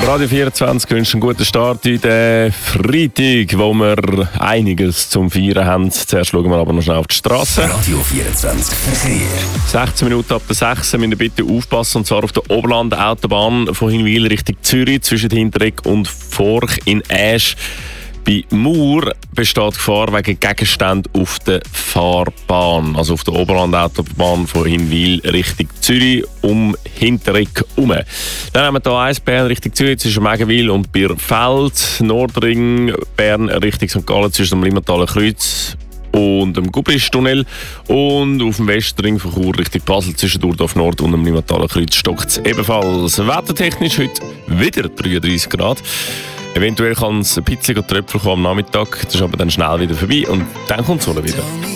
Radio 24 wünscht einen guten Start in den Freitag, wo wir einiges zum Feiern haben. Zuerst schauen wir aber noch schnell auf die Straße. Radio 24 Verkehr. 16 Minuten ab der 6 müssen wir bitte aufpassen, und zwar auf der Oberland-Autobahn von Hinwil Richtung Zürich zwischen Hinteregg und Forch in Asch. Bei Mur besteht Gefahr wegen Gegenständen auf der Fahrbahn, also auf der Oberland-Autobahn von Hinwil Richtung Zürich um Hinteregg herum. Dann haben wir hier 1 Bern Richtung Zürich zwischen Megenwil und Bierfeld, Nordring Bern Richtung St. Gallen zwischen dem Limmertaler Kreuz und dem Gubristunnel, und auf dem Westring von Chur Richtung Basel zwischen Durdorf Nord und dem Limmertaler Kreuz stockt es ebenfalls. Wettertechnisch heute wieder 33 Grad. Eventuell kann es ein bisschen Tröpfchen kommen am Nachmittag, das ist aber dann schnell wieder vorbei und dann kommt die Sonne wieder.